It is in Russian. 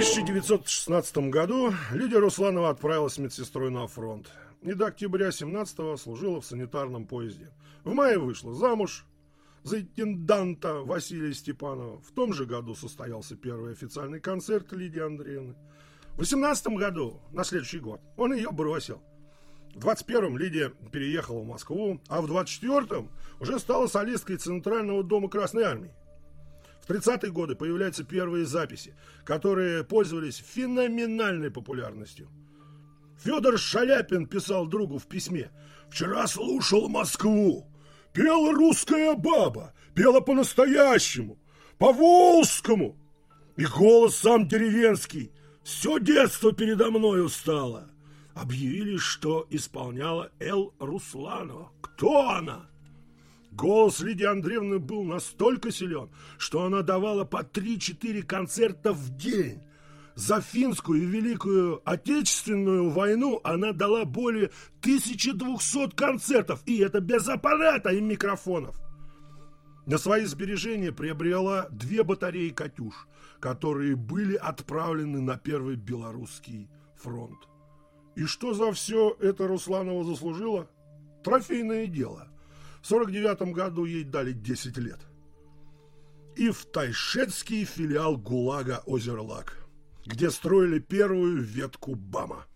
1916 году Лидия Русланова отправилась медсестрой на фронт. И до октября 17-го служила в санитарном поезде. В мае вышла замуж за интенданта Василия Степанова. В том же году состоялся первый официальный концерт Лидии Андреевны. В 18-м году, на следующий год, он ее бросил. В 21-м Лидия переехала в Москву, а в 24-м уже стала солисткой Центрального дома Красной Армии. В 30-е годы появляются первые записи, которые пользовались феноменальной популярностью. Федор Шаляпин писал другу в письме: «Вчера слушал Москву. Пела русская баба, пела по-настоящему, по-волжскому. И голос сам деревенский. Все детство передо мною стало». Объявили, что исполняла Л. Русланова. Кто она? Голос Лидии Андреевны был настолько силен, что она давала по 3-4 концерта в день. За финскую и Великую Отечественную войну она дала более 1200 концертов, и это без аппарата и микрофонов. На свои сбережения приобрела 2 батареи «Катюш», которые были отправлены на Первый Белорусский фронт. И что за все это Русланова заслужила? Трофейное дело. В 49 году ей дали 10 лет. И в тайшетский филиал ГУЛАГа Озерлак, где строили первую ветку БАМа.